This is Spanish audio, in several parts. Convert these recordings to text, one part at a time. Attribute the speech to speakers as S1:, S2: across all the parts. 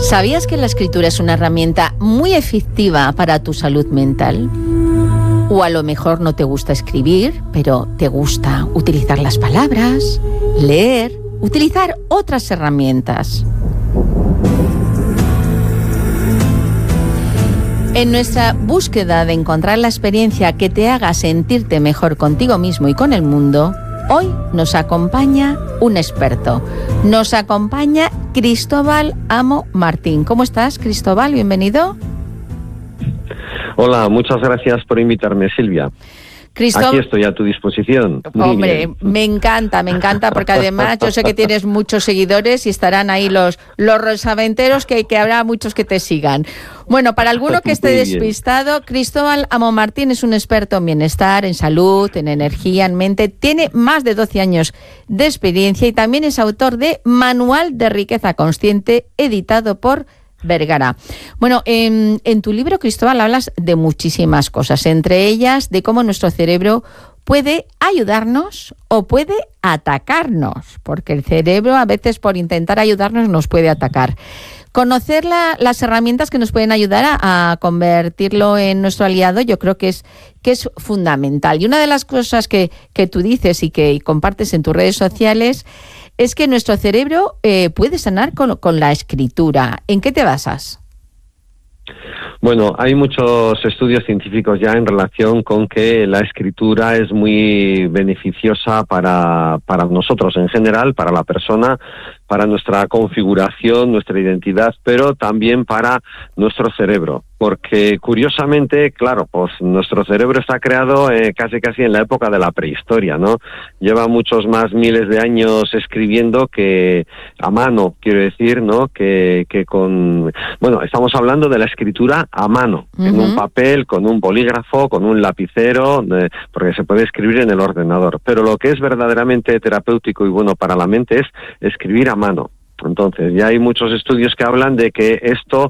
S1: ¿Sabías que la escritura es una herramienta muy efectiva para tu salud mental? O a lo mejor no te gusta escribir, pero te gusta utilizar las palabras, leer, utilizar otras herramientas. En nuestra búsqueda de encontrar la experiencia que te haga sentirte mejor contigo mismo y con el mundo, hoy nos acompaña un experto. Nos acompaña Cristóbal Amo Martín. ¿Cómo estás, Cristóbal? Bienvenido.
S2: Hola, muchas gracias por invitarme, Silvia. Aquí estoy a tu disposición.
S1: Hombre, me encanta, porque además yo sé que tienes muchos seguidores y estarán ahí los rosaventeros, que habrá muchos que te sigan. Bueno, para alguno que esté despistado, Cristóbal Amo Martín es un experto en bienestar, en salud, en energía, en mente. Tiene más de 12 años de experiencia y también es autor de Manual de Riqueza Consciente, editado por Vergara. Bueno, en tu libro, Cristóbal, hablas de muchísimas cosas, entre ellas de cómo nuestro cerebro puede ayudarnos o puede atacarnos, porque el cerebro a veces por intentar ayudarnos nos puede atacar. Conocer las herramientas que nos pueden ayudar a convertirlo en nuestro aliado, yo creo que es fundamental. Y una de las cosas que tú dices y que compartes en tus redes sociales es que nuestro cerebro puede sanar con la escritura. ¿En qué te basas?
S2: Bueno, hay muchos estudios científicos ya en relación con que la escritura es muy beneficiosa para nosotros en general, para la persona, para nuestra configuración, nuestra identidad, pero también para nuestro cerebro. Porque curiosamente, claro, pues nuestro cerebro está creado casi en la época de la prehistoria, ¿no? Lleva muchos más miles de años escribiendo que a mano, quiero decir, ¿no? Que con... Bueno, estamos hablando de la escritura a mano, en un papel, con un bolígrafo, con un lapicero, porque se puede escribir en el ordenador. Pero lo que es verdaderamente terapéutico y bueno para la mente es escribir a mano. Entonces, ya hay muchos estudios que hablan de que esto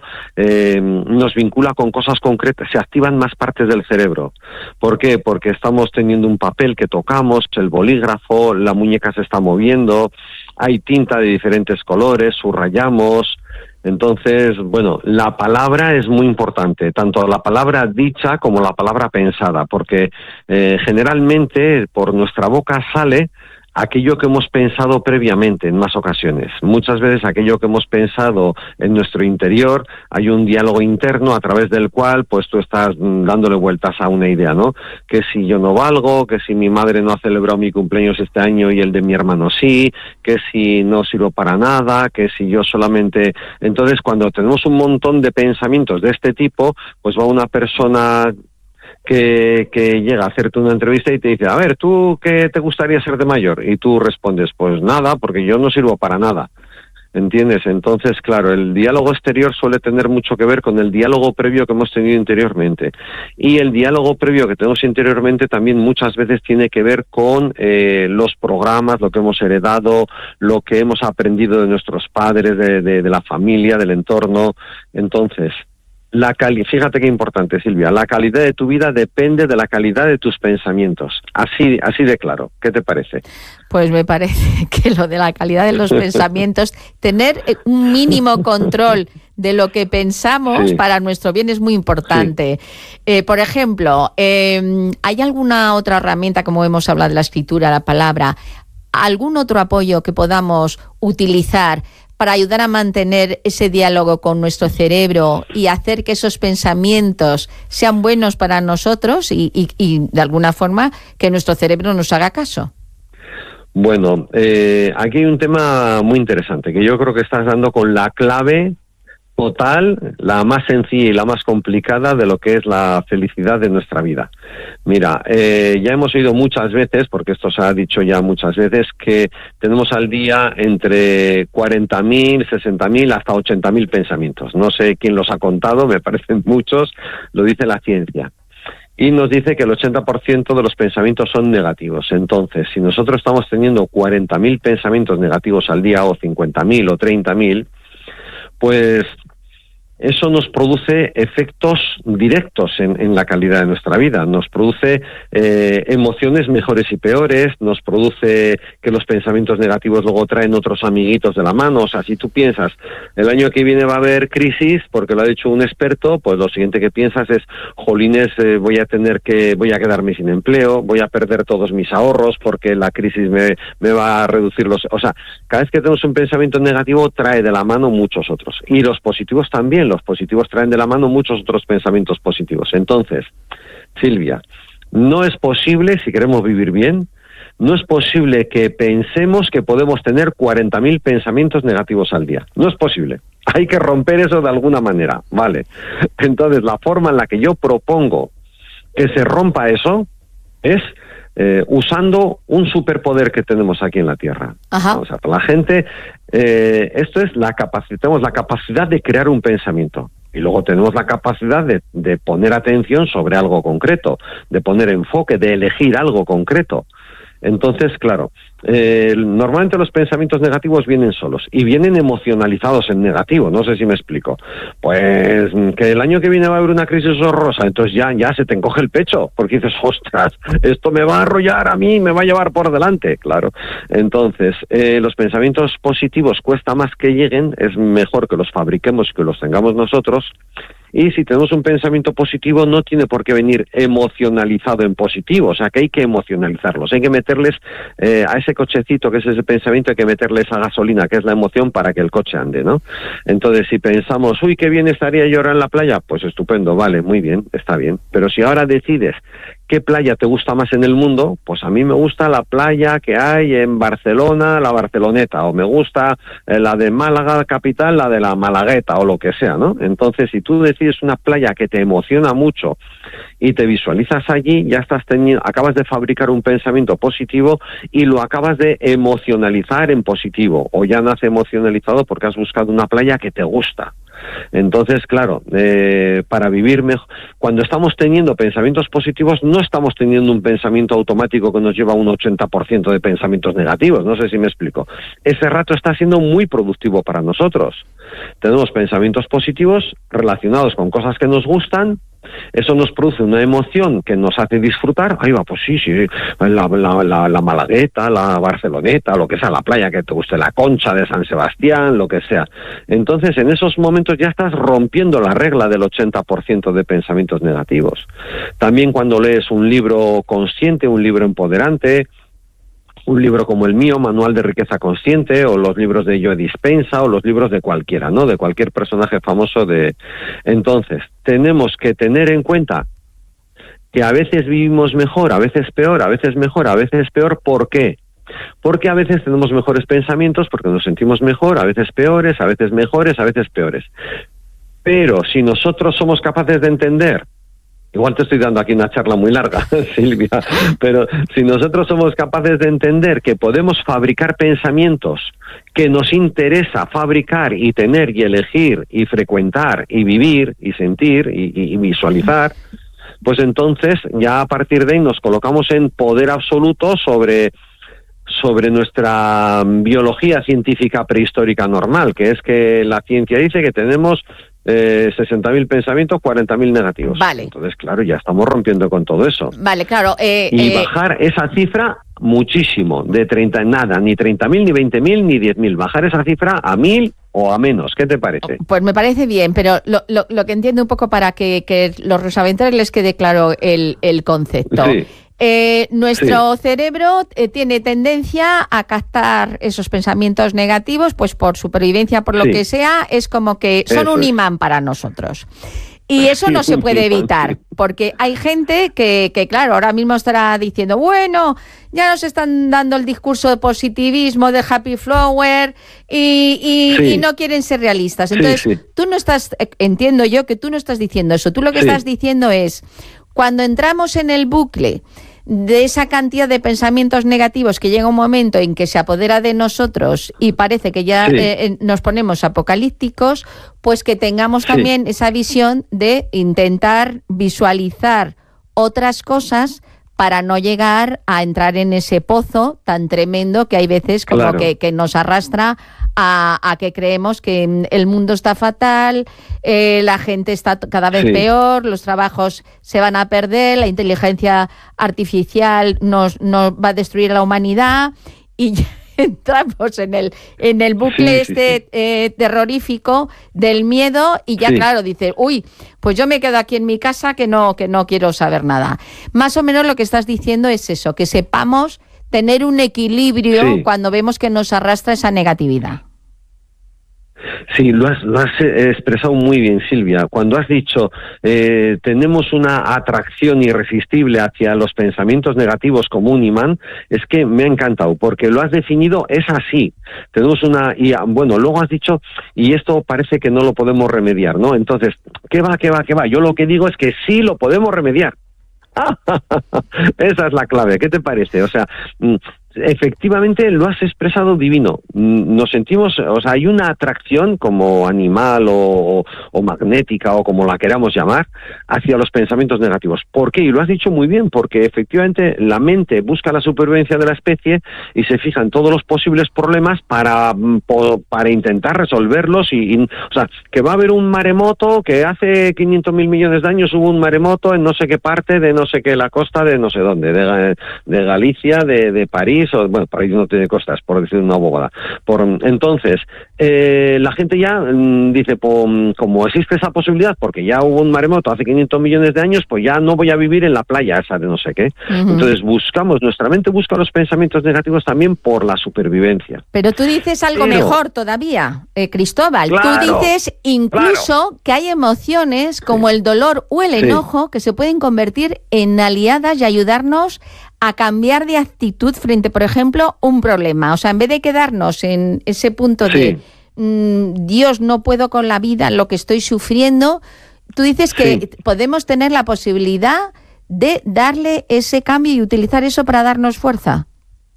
S2: nos vincula con cosas concretas, se activan más partes del cerebro. ¿Por qué? Porque estamos teniendo un papel que tocamos, el bolígrafo, la muñeca se está moviendo, hay tinta de diferentes colores, subrayamos. Entonces, bueno, la palabra es muy importante, tanto la palabra dicha como la palabra pensada, porque generalmente por nuestra boca sale aquello que hemos pensado previamente en más ocasiones. Muchas veces aquello que hemos pensado en nuestro interior, hay un diálogo interno a través del cual pues tú estás dándole vueltas a una idea, ¿no? Que si yo no valgo, que si mi madre no ha celebrado mi cumpleaños este año y el de mi hermano sí, que si no sirvo para nada, que si yo solamente... Entonces, cuando tenemos un montón de pensamientos de este tipo, pues va una persona que llega a hacerte una entrevista y te dice, a ver, ¿tú qué te gustaría ser de mayor? Y tú respondes, pues nada, porque yo no sirvo para nada. ¿Entiendes? Entonces, claro, el diálogo exterior suele tener mucho que ver con el diálogo previo que hemos tenido interiormente. Y el diálogo previo que tenemos interiormente también muchas veces tiene que ver con los programas, lo que hemos heredado, lo que hemos aprendido de nuestros padres, de la familia, del entorno. Entonces, fíjate qué importante, Silvia, la calidad de tu vida depende de la calidad de tus pensamientos. Así de claro. ¿Qué te parece?
S1: Pues me parece que lo de la calidad de los pensamientos, tener un mínimo control de lo que pensamos para nuestro bien es muy importante. Sí. Por ejemplo, ¿hay alguna otra herramienta, como hemos hablado de la escritura, la palabra, algún otro apoyo que podamos utilizar para ayudar a mantener ese diálogo con nuestro cerebro y hacer que esos pensamientos sean buenos para nosotros y de alguna forma que nuestro cerebro nos haga caso?
S2: Bueno, aquí hay un tema muy interesante que yo creo que estás dando con la clave total, la más sencilla y la más complicada de lo que es la felicidad de nuestra vida. Mira, ya hemos oído muchas veces, porque esto se ha dicho ya muchas veces, que tenemos al día entre 40.000, 60.000 hasta 80.000 pensamientos. No sé quién los ha contado, me parecen muchos, lo dice la ciencia. Y nos dice que el 80% de los pensamientos son negativos. Entonces, si nosotros estamos teniendo 40.000 pensamientos negativos al día, o 50.000 o 30.000, pues eso nos produce efectos directos en la calidad de nuestra vida. Nos produce emociones mejores y peores, nos produce que los pensamientos negativos luego traen otros amiguitos de la mano. O sea, si tú piensas, el año que viene va a haber crisis, porque lo ha dicho un experto, pues lo siguiente que piensas es, jolines, voy a quedarme sin empleo, voy a perder todos mis ahorros porque la crisis me va a reducir los... O sea, cada vez que tenemos un pensamiento negativo trae de la mano muchos otros. Y los positivos también, los positivos traen de la mano muchos otros pensamientos positivos. Entonces, Silvia, no es posible, si queremos vivir bien, no es posible que pensemos que podemos tener 40.000 pensamientos negativos al día. No es posible. Hay que romper eso de alguna manera, ¿vale? Entonces, la forma en la que yo propongo que se rompa eso es usando un superpoder que tenemos aquí en la Tierra.
S1: Ajá.
S2: O sea, la gente, esto es tenemos la capacidad de crear un pensamiento. Y luego tenemos la capacidad de poner atención sobre algo concreto, de poner enfoque, de elegir algo concreto. Entonces, claro, normalmente los pensamientos negativos vienen solos y vienen emocionalizados en negativo, no sé si me explico. Pues que el año que viene va a haber una crisis horrorosa, entonces ya se te encoge el pecho, porque dices, ostras, esto me va a arrollar a mí, me va a llevar por delante, claro. Entonces, los pensamientos positivos cuesta más que lleguen, es mejor que los fabriquemos, que los tengamos nosotros. Y si tenemos un pensamiento positivo, no tiene por qué venir emocionalizado en positivo, o sea que hay que emocionalizarlos, hay que meterles a ese cochecito que es ese pensamiento, hay que meterle esa gasolina que es la emoción para que el coche ande, ¿no? Entonces, si pensamos, uy, qué bien estaría yo ahora en la playa, pues estupendo, vale, muy bien, está bien. Pero si ahora decides qué playa te gusta más en el mundo, pues a mí me gusta la playa que hay en Barcelona, la Barceloneta, o me gusta la de Málaga capital, la de la Malagueta, o lo que sea, ¿no? Entonces, si tú decides una playa que te emociona mucho y te visualizas allí, ya acabas de fabricar un pensamiento positivo y lo acabas de emocionalizar en positivo, o ya nace emocionalizado porque has buscado una playa que te gusta. Entonces, claro, para vivir mejor, cuando estamos teniendo pensamientos positivos, no estamos teniendo un pensamiento automático que nos lleva a un 80% de pensamientos negativos, no sé si me explico. Ese rato está siendo muy productivo para nosotros. Tenemos pensamientos positivos relacionados con cosas que nos gustan, eso nos produce una emoción que nos hace disfrutar. Ahí va, pues sí, la Malagueta, la Barceloneta, lo que sea, la playa que te guste, la Concha de San Sebastián, lo que sea. Entonces, en esos momentos ya estás rompiendo la regla del 80% de pensamientos negativos. También cuando lees un libro consciente, un libro empoderante, un libro como el mío, Manual de Riqueza Consciente, o los libros de Joe Dispenza, o los libros de cualquiera, ¿no? De cualquier personaje famoso de... Entonces, tenemos que tener en cuenta que a veces vivimos mejor, a veces peor, a veces mejor, a veces peor. ¿Por qué? Porque a veces tenemos mejores pensamientos, porque nos sentimos mejor, a veces peores, a veces mejores, a veces peores. Pero si nosotros somos capaces de entender, igual te estoy dando aquí una charla muy larga, Silvia, pero si nosotros somos capaces de entender que podemos fabricar pensamientos que nos interesa fabricar y tener y elegir y frecuentar y vivir y sentir y visualizar, pues entonces ya a partir de ahí nos colocamos en poder absoluto sobre nuestra biología científica prehistórica normal, que es que la ciencia dice que tenemos 60.000 pensamientos, 40.000 negativos.
S1: Vale.
S2: Entonces, claro, ya estamos rompiendo con todo eso.
S1: Vale, claro.
S2: Y bajar esa cifra muchísimo, de 30, nada, ni 30.000, ni 20.000, ni 10.000. Bajar esa cifra a 1.000 o a menos. ¿Qué te parece?
S1: Pues me parece bien, pero lo que entiendo un poco para que los rosaventeros les quede claro el concepto.
S2: Sí.
S1: Nuestro cerebro tiene tendencia a captar esos pensamientos negativos, pues por supervivencia, por lo que sea, es como que son un imán para nosotros. Y eso no se puede evitar, porque hay gente que claro, ahora mismo estará diciendo, bueno, ya nos están dando el discurso de positivismo, de happy flower, y no quieren ser realistas. Entonces, tú no estás, entiendo yo que tú no estás diciendo eso, tú lo que estás diciendo es, cuando entramos en el bucle de esa cantidad de pensamientos negativos que llega un momento en que se apodera de nosotros y parece que ya nos ponemos apocalípticos, pues que tengamos también esa visión de intentar visualizar otras cosas para no llegar a entrar en ese pozo tan tremendo que hay veces como que nos arrastra a que creemos que el mundo está fatal, la gente está cada vez peor, los trabajos se van a perder, la inteligencia artificial nos va a destruir a la humanidad y entramos en el bucle terrorífico del miedo y ya claro, dices, uy, pues yo me quedo aquí en mi casa que no quiero saber nada. Más o menos lo que estás diciendo es eso, que sepamos tener un equilibrio cuando vemos que nos arrastra esa negatividad.
S2: Sí, lo has expresado muy bien, Silvia. Cuando has dicho tenemos una atracción irresistible hacia los pensamientos negativos como un imán, es que me ha encantado, porque lo has definido, es así. Tenemos luego has dicho, y esto parece que no lo podemos remediar, ¿no? Entonces, ¿qué va? Yo lo que digo es que sí lo podemos remediar. Esa es la clave, ¿qué te parece? O sea, efectivamente lo has expresado divino. Nos sentimos, hay una atracción como animal o magnética o como la queramos llamar hacia los pensamientos negativos. ¿Por qué? Y lo has dicho muy bien, porque efectivamente la mente busca la supervivencia de la especie y se fija en todos los posibles problemas para intentar resolverlos que va a haber un maremoto, que hace 500.000 millones de años hubo un maremoto en no sé qué parte de no sé qué, la costa de no sé dónde, de Galicia, de París, París no tiene costas, por decir una bobada. Entonces, la gente ya dice, como existe esa posibilidad, porque ya hubo un maremoto hace 500 millones de años, pues ya no voy a vivir en la playa esa de no sé qué. Entonces nuestra mente busca los pensamientos negativos también por la supervivencia.
S1: Pero tú dices algo mejor todavía, Cristóbal. Tú dices incluso que hay emociones como el dolor o el enojo que se pueden convertir en aliadas y ayudarnos a cambiar de actitud frente, por ejemplo, un problema. O sea, en vez de quedarnos en ese punto de Dios, no puedo con la vida, lo que estoy sufriendo, tú dices que podemos tener la posibilidad de darle ese cambio y utilizar eso para darnos fuerza.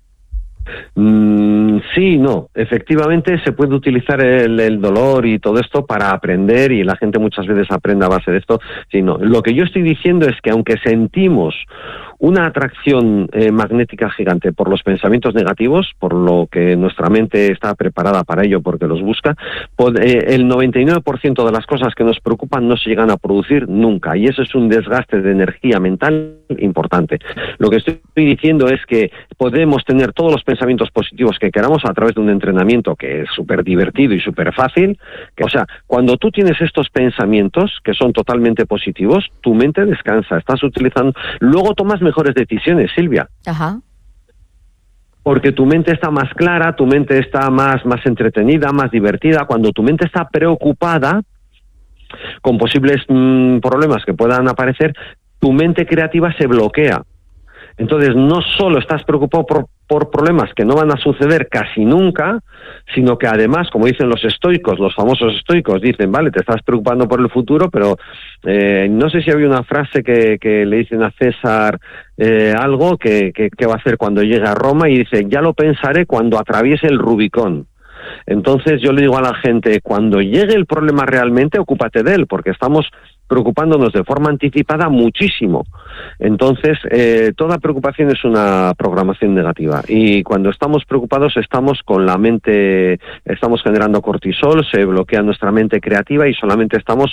S2: Sí, no, efectivamente se puede utilizar el dolor y todo esto para aprender, y la gente muchas veces aprende a base de esto. Sí, no. Lo que yo estoy diciendo es que aunque sentimos una atracción magnética gigante por los pensamientos negativos, por lo que nuestra mente está preparada para ello porque los busca, el 99% de las cosas que nos preocupan no se llegan a producir nunca, y eso es un desgaste de energía mental importante. Lo que estoy diciendo es que podemos tener todos los pensamientos positivos que queramos a través de un entrenamiento que es súper divertido y súper fácil. Cuando tú tienes estos pensamientos que son totalmente positivos, tu mente descansa, estás utilizando, luego tomas mejores decisiones, Silvia.
S1: Ajá.
S2: Porque tu mente está más clara, tu mente está más entretenida, más divertida. Cuando tu mente está preocupada con posibles problemas que puedan aparecer, tu mente creativa se bloquea. Entonces, no solo estás preocupado por problemas que no van a suceder casi nunca, sino que además, como dicen los estoicos, los famosos estoicos, dicen, vale, te estás preocupando por el futuro, pero no sé si había una frase que le dicen a César algo que va a hacer cuando llegue a Roma, y dice, ya lo pensaré cuando atraviese el Rubicón. Entonces yo le digo a la gente, cuando llegue el problema realmente, ocúpate de él, porque estamos preocupándonos de forma anticipada muchísimo. Entonces, toda preocupación es una programación negativa, y cuando estamos preocupados estamos con la mente, estamos generando cortisol, se bloquea nuestra mente creativa y solamente estamos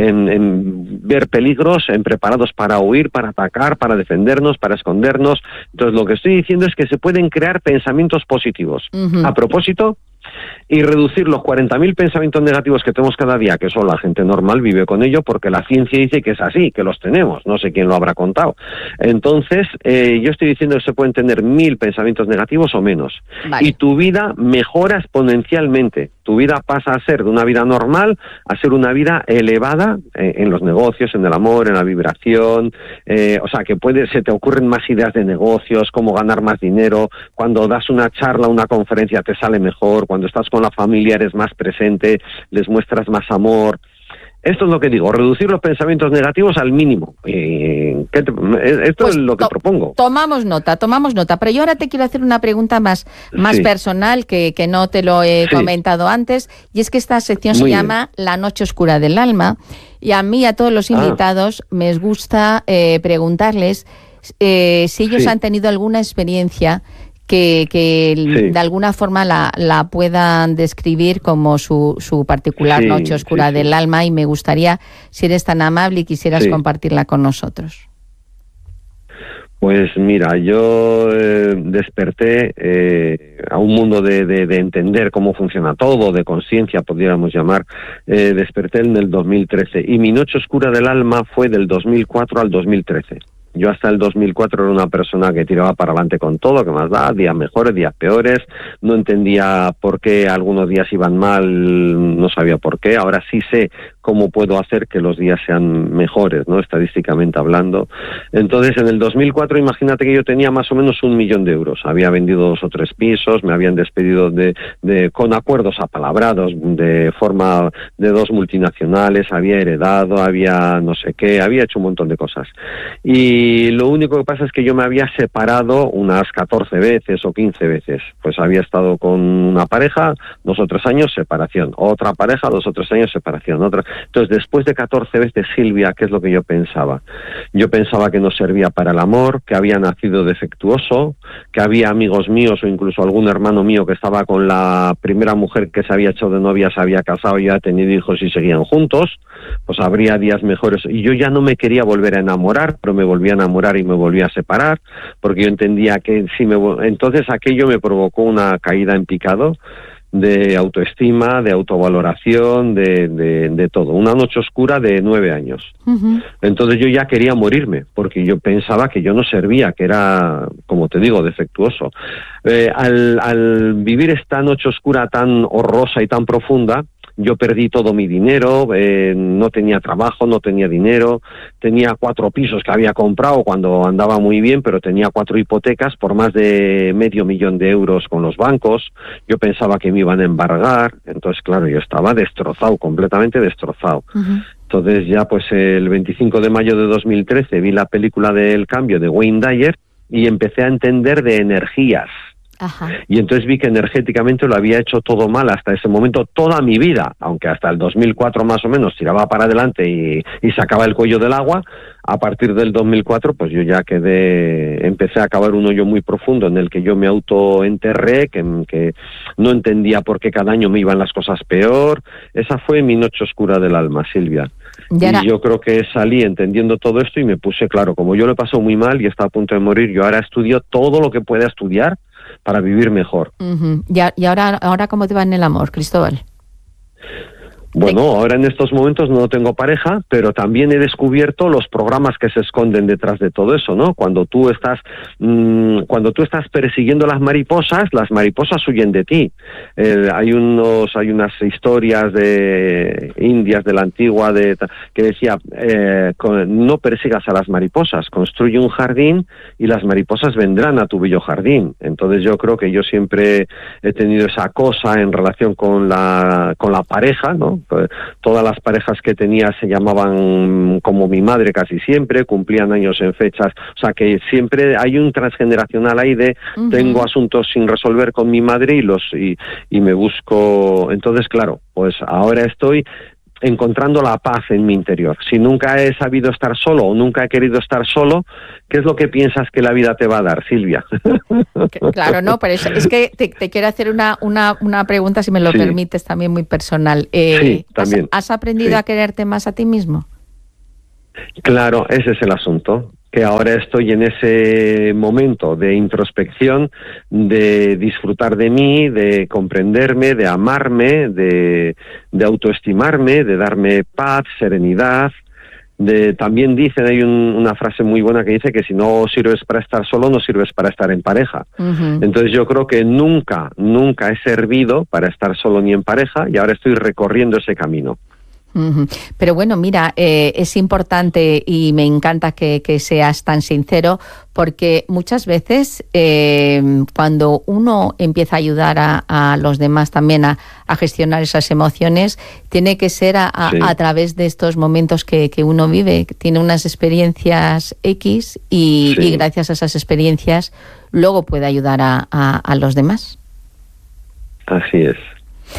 S2: en ver peligros, en preparados para huir, para atacar, para defendernos, para escondernos. Entonces, lo que estoy diciendo es que se pueden crear pensamientos positivos. A propósito, y reducir los 40.000 pensamientos negativos que tenemos cada día, que solo la gente normal vive con ello, porque la ciencia dice que es así, que los tenemos, no sé quién lo habrá contado. Entonces, yo estoy diciendo que se pueden tener 1.000 pensamientos negativos o menos, y tu vida mejora exponencialmente. Tu vida pasa a ser de una vida normal a ser una vida elevada en los negocios, en el amor, en la vibración. Que se te ocurren más ideas de negocios, cómo ganar más dinero. Cuando das una charla, una conferencia, te sale mejor. Cuando estás con la familia, eres más presente, les muestras más amor. Esto es lo que digo, reducir los pensamientos negativos al mínimo. Esto es lo que propongo.
S1: Tomamos nota. Pero yo ahora te quiero hacer una pregunta más personal, que no te lo he comentado antes, y es que esta sección se llama La Noche Oscura del Alma, y a mí, a todos los invitados, me gusta preguntarles si ellos han tenido alguna experiencia que de alguna forma la puedan describir como su particular noche oscura del alma, y me gustaría, si eres tan amable y quisieras compartirla con nosotros.
S2: Pues mira, yo desperté a un mundo de entender cómo funciona todo, de conciencia, podríamos llamar. Desperté en el 2013 y mi noche oscura del alma fue del 2004 al 2013. Yo hasta el 2004 era una persona que tiraba para adelante con todo, que más da, días mejores, días peores, no entendía por qué algunos días iban mal, no sabía por qué, ahora sí sé cómo puedo hacer que los días sean mejores, ¿no? Estadísticamente hablando. Entonces, en el 2004, imagínate que yo tenía más o menos 1 millón de euros, había vendido 2 o 3 pisos, me habían despedido con acuerdos apalabrados, de forma de 2 multinacionales, había heredado, había no sé qué, había hecho un montón de cosas. Y lo único que pasa es que yo me había separado unas 14 veces o 15 veces. Pues había estado con una pareja, 2 o 3 años, separación. Otra pareja, 2 o 3 años, separación. Otra. Entonces, después de 14 veces, Silvia, ¿qué es lo que yo pensaba? Yo pensaba que no servía para el amor, que había nacido defectuoso, que había amigos míos o incluso algún hermano mío que estaba con la primera mujer que se había hecho de novia, se había casado y ya ha tenido hijos y seguían juntos. Pues habría días mejores. Y yo ya no me quería volver a enamorar, pero me volví a enamorar y me volví a separar, porque yo entendía que entonces aquello me provocó una caída en picado de autoestima, de autovaloración, de todo. Una noche oscura de 9 años. Uh-huh. Entonces yo ya quería morirme, porque yo pensaba que yo no servía, que era, como te digo, defectuoso. Al vivir esta noche oscura tan horrorosa y tan profunda, yo perdí todo mi dinero, no tenía trabajo, no tenía dinero, tenía 4 pisos que había comprado cuando andaba muy bien, pero tenía 4 hipotecas por más de $500,000 de euros con los bancos. Yo pensaba que me iban a embargar, entonces claro, yo estaba destrozado, completamente destrozado. Uh-huh. Entonces ya pues el 25 de mayo de 2013 vi la película del Cambio de Wayne Dyer y empecé a entender de energías. Ajá. Y entonces vi que energéticamente lo había hecho todo mal hasta ese momento, toda mi vida, aunque hasta el 2004 más o menos tiraba para adelante y sacaba el cuello del agua. A partir del 2004 pues yo ya empecé a cavar un hoyo muy profundo en el que yo me autoenterré, que no entendía por qué cada año me iban las cosas peor. Esa fue mi noche oscura del alma, Silvia. Y yo creo que salí entendiendo todo esto y me puse, claro, como yo lo he pasado muy mal y estaba a punto de morir, yo ahora estudio todo lo que pueda estudiar para vivir mejor.
S1: Uh-huh. ¿Y ahora cómo te va en el amor, Cristóbal?
S2: Bueno, ahora en estos momentos no tengo pareja, pero también he descubierto los programas que se esconden detrás de todo eso, ¿no? Cuando tú estás persiguiendo las mariposas huyen de ti. Hay unas historias de indias de la antigua que decía no persigas a las mariposas, construye un jardín y las mariposas vendrán a tu bello jardín. Entonces yo creo que yo siempre he tenido esa cosa en relación con la pareja, ¿no? Pues, todas las parejas que tenía se llamaban como mi madre casi siempre, cumplían años en fechas, o sea que siempre hay un transgeneracional ahí de uh-huh. Tengo asuntos sin resolver con mi madre y me busco. Entonces claro, pues ahora estoy encontrando la paz en mi interior. Si nunca he sabido estar solo o nunca he querido estar solo, ¿qué es lo que piensas que la vida te va a dar, Silvia?
S1: Claro, no, pero es que te quiero hacer una pregunta, si me lo permites, también muy personal.
S2: Sí, también.
S1: ¿Has aprendido a quererte más a ti mismo?
S2: Claro, ese es el asunto. Que ahora estoy en ese momento de introspección, de disfrutar de mí, de comprenderme, de amarme, de autoestimarme, de darme paz, serenidad. También dicen, hay una frase muy buena que dice que si no sirves para estar solo, no sirves para estar en pareja. Uh-huh. Entonces yo creo que nunca he servido para estar solo ni en pareja y ahora estoy recorriendo ese camino.
S1: Uh-huh. Pero bueno, mira, es importante y me encanta que seas tan sincero, porque muchas veces cuando uno empieza a ayudar a los demás también a gestionar esas emociones, tiene que ser a través de estos momentos que uno vive, tiene unas experiencias X y gracias a esas experiencias luego puede ayudar a los demás.
S2: Así es.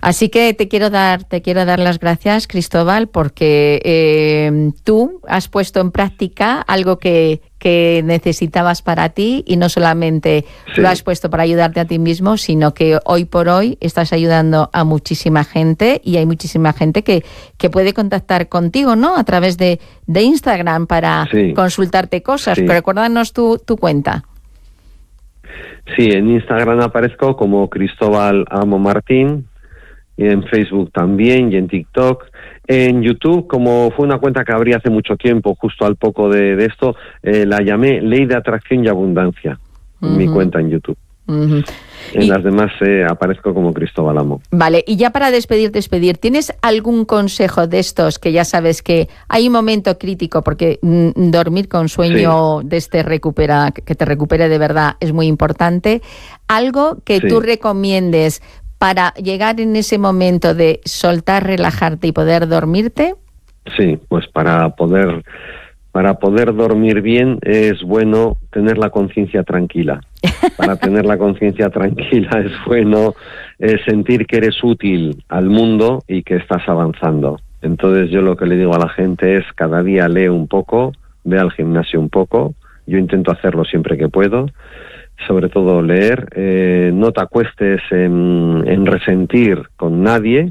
S1: Así que te quiero dar las gracias, Cristóbal, porque tú has puesto en práctica algo que necesitabas para ti, y no solamente lo has puesto para ayudarte a ti mismo, sino que hoy por hoy estás ayudando a muchísima gente, y hay muchísima gente que puede contactar contigo, ¿no? A través de Instagram para consultarte cosas. Pero recuérdanos tu cuenta.
S2: Sí, en Instagram aparezco como Cristóbal Amo Martín, y en Facebook también, y en TikTok. En YouTube, como fue una cuenta que abrí hace mucho tiempo, justo al poco de esto, la llamé Ley de Atracción y Abundancia, mi cuenta en YouTube. En las demás aparezco como Cristóbal Amo.
S1: Vale, y ya para despedir, ¿tienes algún consejo de estos que ya sabes que hay un momento crítico, porque dormir con sueño que te recupere de verdad es muy importante? Algo que tú recomiendes para llegar en ese momento de soltar, relajarte y poder dormirte.
S2: Sí, pues para poder dormir bien es bueno tener la conciencia tranquila. Para tener la conciencia tranquila es bueno sentir que eres útil al mundo y que estás avanzando. Entonces yo lo que le digo a la gente es: cada día lee un poco, ve al gimnasio un poco. Yo intento hacerlo siempre que puedo. Sobre todo leer, no te acuestes en resentir con nadie.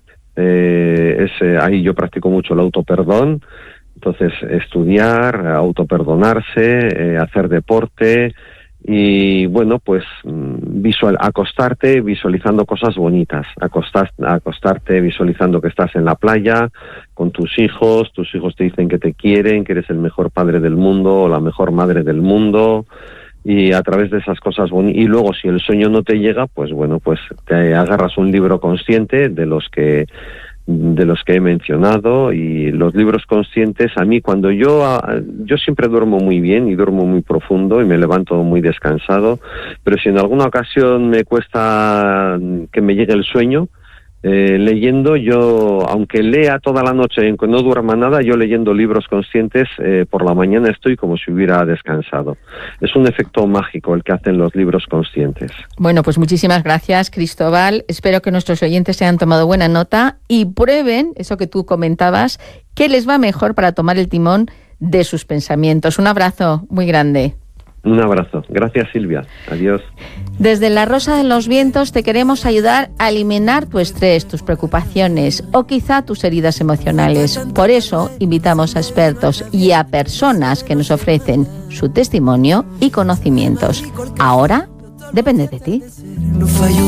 S2: Ahí yo practico mucho el autoperdón. Entonces, estudiar, autoperdonarse, hacer deporte y, bueno, pues acostarte visualizando cosas bonitas. Acostarte visualizando que estás en la playa con tus hijos te dicen que te quieren, que eres el mejor padre del mundo o la mejor madre del mundo. Y a través de esas cosas bonitas, y luego si el sueño no te llega, pues bueno, pues te agarras un libro consciente de los que he mencionado. Y los libros conscientes, a mí cuando yo siempre duermo muy bien y duermo muy profundo y me levanto muy descansado, pero si en alguna ocasión me cuesta que me llegue el sueño, leyendo, yo, aunque lea toda la noche y no duerma nada, yo leyendo libros conscientes, por la mañana estoy como si hubiera descansado. Es un efecto mágico el que hacen los libros conscientes.
S1: Bueno, pues muchísimas gracias, Cristóbal. Espero que nuestros oyentes se hayan tomado buena nota y prueben eso que tú comentabas, que les va mejor para tomar el timón de sus pensamientos. Un abrazo muy grande.
S2: Un abrazo. Gracias, Silvia. Adiós.
S1: Desde La Rosa de los Vientos te queremos ayudar a eliminar tu estrés, tus preocupaciones o quizá tus heridas emocionales. Por eso invitamos a expertos y a personas que nos ofrecen su testimonio y conocimientos. Ahora depende de ti.